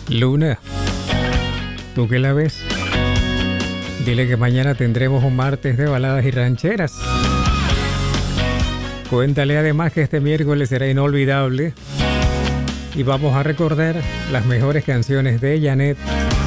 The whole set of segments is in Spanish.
Luna, ¿tú qué la ves? Dile que mañana tendremos un martes de baladas y rancheras. Cuéntale además que este miércoles será inolvidable y vamos a recordar las mejores canciones de Janet.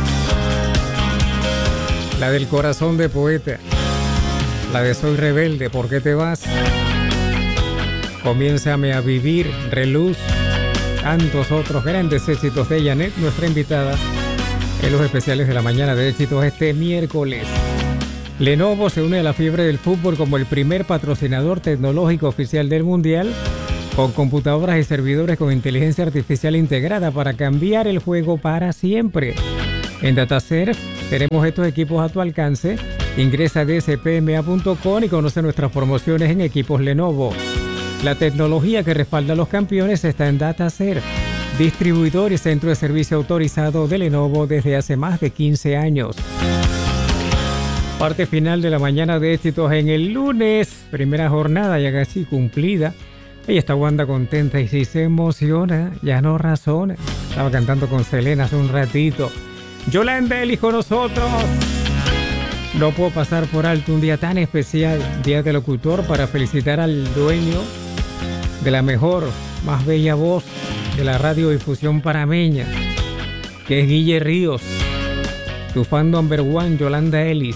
La del corazón de poeta, la de Soy rebelde, ¿por qué te vas? Comiénzame a vivir, Reluz, tantos otros grandes éxitos de Janet, nuestra invitada en los especiales de la mañana de éxitos este miércoles. Lenovo se une a la fiebre del fútbol como el primer patrocinador tecnológico oficial del Mundial, con computadoras y servidores con inteligencia artificial integrada para cambiar el juego para siempre. En DataServe tenemos estos equipos a tu alcance. Ingresa a dspma.com y conoce nuestras promociones en equipos Lenovo. La tecnología que respalda a los campeones está en DataServe, distribuidor y centro de servicio autorizado de Lenovo desde hace más de 15 años. Parte final de la mañana de éxitos en el lunes, primera jornada ya casi cumplida. Ella está Wanda contenta y si se emociona, ya no razona. Estaba cantando con Selena hace un ratito. Yolanda Ellis con nosotros. No puedo pasar por alto un día tan especial, Día del Locutor, para felicitar al dueño de la mejor, más bella voz de la radiodifusión panameña, que es Guille Ríos. Tu fan number one, Yolanda Ellis,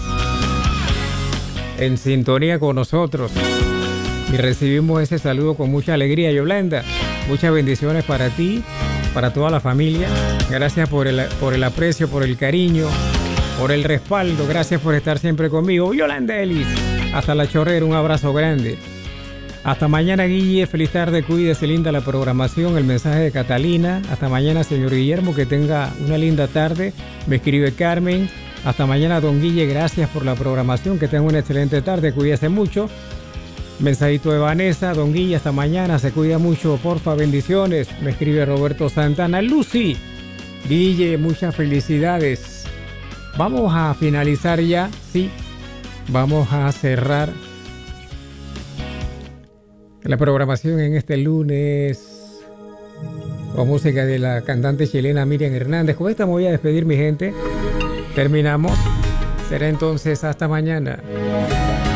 en sintonía con nosotros. Y recibimos ese saludo con mucha alegría, Yolanda. Muchas bendiciones para ti, para toda la familia. Gracias por el aprecio, por el cariño, por el respaldo. Gracias por estar siempre conmigo. Yolanda Ellis, hasta La Chorrera, un abrazo grande. Hasta mañana, Guille. Feliz tarde, cuídese, linda la programación. El mensaje de Catalina. Hasta mañana, señor Guillermo, que tenga una linda tarde. Me escribe Carmen. Hasta mañana, don Guille. Gracias por la programación. Que tenga una excelente tarde. Cuídese mucho. Mensajito de Vanessa. Don Guille, hasta mañana. Se cuida mucho, porfa. Bendiciones. Me escribe Roberto Santana. Lucy. Guille, muchas felicidades. Vamos a finalizar ya. Sí. Vamos a cerrar la programación en este lunes con música de la cantante chilena Miriam Hernández. Con esta me voy a despedir, mi gente. Terminamos. Será entonces hasta mañana.